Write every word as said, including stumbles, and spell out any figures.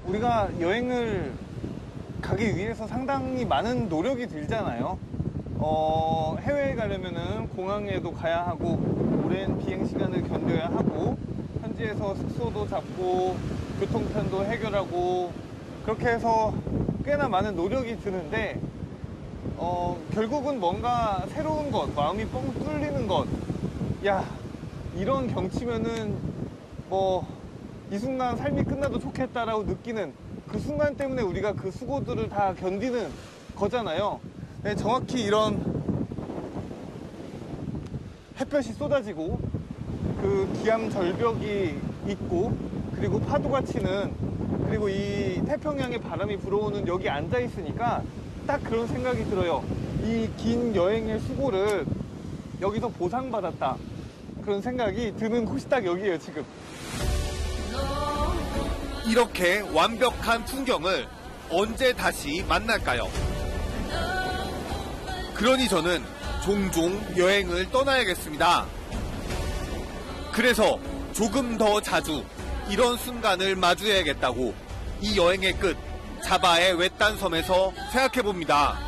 우리가 여행을 가기 위해서 상당히 많은 노력이 들잖아요. 어, 해외에 가려면은 공항에도 가야 하고, 오랜 비행 시간을 견뎌야 하고, 현지에서 숙소도 잡고, 교통편도 해결하고, 그렇게 해서 꽤나 많은 노력이 드는데, 어, 결국은 뭔가 새로운 것, 마음이 뻥 뚫리는 것, 야, 이런 경치면은 뭐 이 순간 삶이 끝나도 좋겠다라고 느끼는 그 순간 때문에 우리가 그 수고들을 다 견디는 거잖아요. 네, 정확히 이런 햇볕이 쏟아지고 그 기암 절벽이 있고, 그리고 파도가 치는, 그리고 이 태평양의 바람이 불어오는 여기 앉아 있으니까 딱 그런 생각이 들어요. 이 긴 여행의 수고를 여기서 보상받았다, 그런 생각이 드는 곳이 딱 여기예요, 지금. 이렇게 완벽한 풍경을 언제 다시 만날까요? 그러니 저는 종종 여행을 떠나야겠습니다. 그래서 조금 더 자주 이런 순간을 마주해야겠다고 이 여행의 끝, 자바의 외딴 섬에서 생각해봅니다.